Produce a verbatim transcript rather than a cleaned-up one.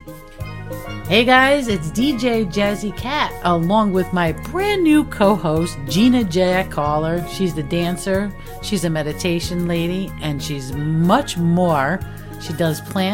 Hey guys, it's D J Jazzy Cat along with my brand new co-host Gina J. I call her. She's the dancer, she's a meditation lady, and she's much more. She does plant